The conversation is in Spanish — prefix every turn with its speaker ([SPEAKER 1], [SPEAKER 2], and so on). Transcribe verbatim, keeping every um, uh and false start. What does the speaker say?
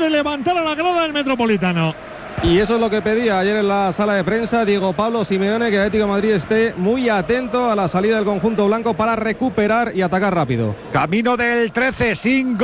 [SPEAKER 1] de levantar a la grada del Metropolitano.
[SPEAKER 2] Y eso es lo que pedía ayer en la sala de prensa Diego Pablo Simeone, que Atlético de Madrid esté muy atento a la salida del conjunto blanco para recuperar y atacar rápido.
[SPEAKER 3] Camino del trece, sin